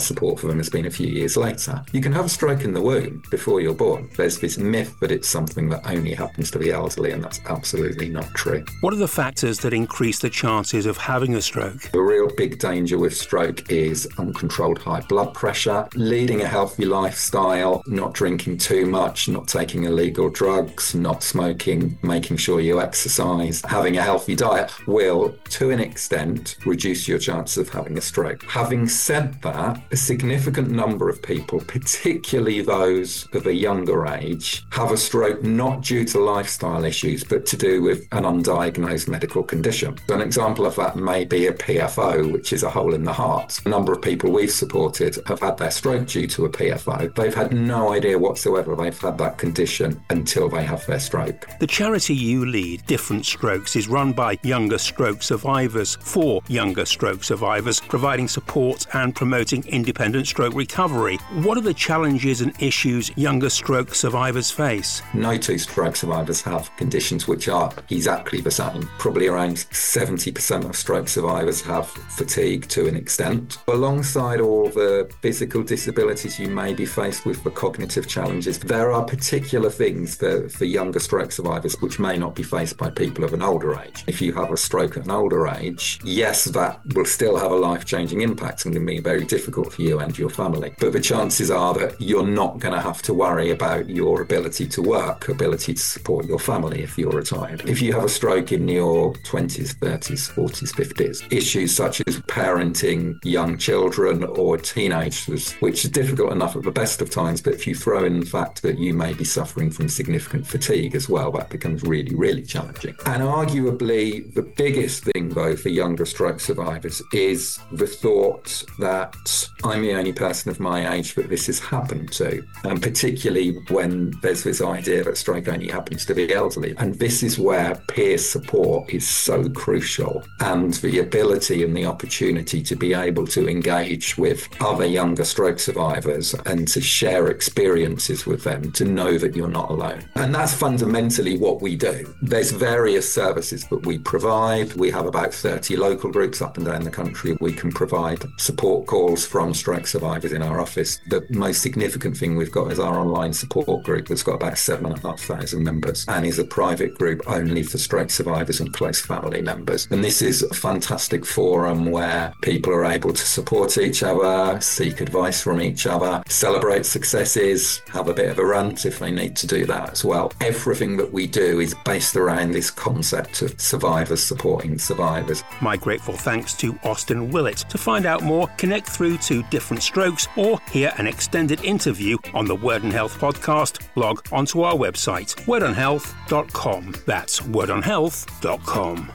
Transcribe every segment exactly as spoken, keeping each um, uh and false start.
support for them has been a few years later. You can have a stroke in the womb before you're born. There's this myth that it's something that only happens to the elderly, and that's absolutely not true. What are the factors that increase the chances of having a stroke? The real big danger with stroke is uncontrolled high blood pressure, leading a healthy lifestyle, not drinking too much, not taking illegal drugs, not smoking, making sure you exercise, having a healthy diet will, to an extent, reduce your chances of having a stroke. Having said that, a significant number of people, particularly those of a younger age, have a stroke not due to lifestyle issues, but to do with an undiagnosed medical condition. An example of that may be a P F O, which is a hole in the heart. A number of people we've supported have had their stroke due to a P F O. They've had no idea whatsoever they've had that condition until they have their stroke. The charity you lead, Different Strokes, is run by younger stroke survivors for younger stroke survivors, providing support and promoting independent stroke recovery. What are the challenges and issues younger stroke survivors face? No two stroke survivors have conditions which are exactly the same. Probably around seventy percent of stroke survivors have fatigue to an extent. Alongside all the physical disabilities you may be faced with, the cognitive challenges, there are particular things for, for younger stroke survivors which may not be faced by people of an older age. If you have a stroke at an older age, yes, that will still have a life-changing impact and can be very difficult for you and your family. But the chances are that you're not going to have to worry about your ability to work, ability to support your family if you're retired. If you have a stroke in your twenties, thirties, forties, fifties, issues such as parenting young children or teenagers, which is difficult enough at the best of times, but if you throw in the fact that you may be suffering from significant fatigue as well, that becomes really, really challenging. And arguably the biggest thing, though, for younger stroke survivors is the thought that I'm the only person of my age that this has happened to, and particularly when there's this idea that stroke only happens to the elderly. And this is where peer support is so crucial, and the ability and the opportunity to be able to engage with other younger stroke survivors and to share experiences with them, to know that you're not alone. And that's fundamentally what we do. There's various services that we provide. We have about thirty local groups up and down the country. We can provide support calls from stroke survivors in our office. The most significant thing we've got is our online support group that's got about seven and a half thousand members and is a private group only for stroke survivors and close family members. And this is a fantastic forum where people are able to support each other, seek advice from each other, celebrate successes, have a bit of a rant if they need to do that as well. Everything that we do is based around this concept of survivors supporting survivors. My grateful thanks to Austin Willett. To find out more, connect through to Different Strokes or hear an extended interview on the Word on Health podcast, log onto our website, word on health dot com. That's word on health dot com.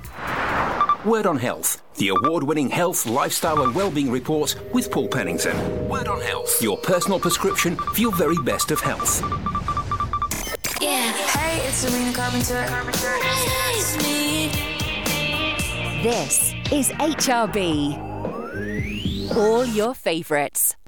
Word on Health, the award-winning health, lifestyle and wellbeing report with Paul Pennington. Word on Health, your personal prescription for your very best of health. Yeah. Hey, it's Serena Carpenter. Carpenter. It's me. This is H R B. All your favourites.